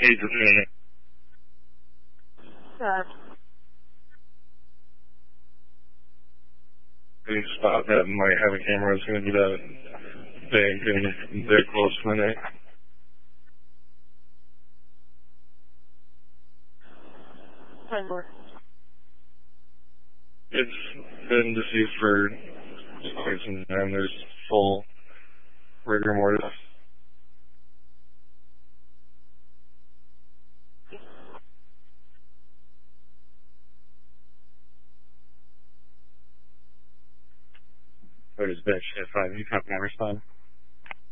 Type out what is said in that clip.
Adrian. Any spot that might have a camera is going to be that big and they're close to the neck. It's been deceased for quite some time. There's full rigor mortis. What is bitch? If you copy and respond.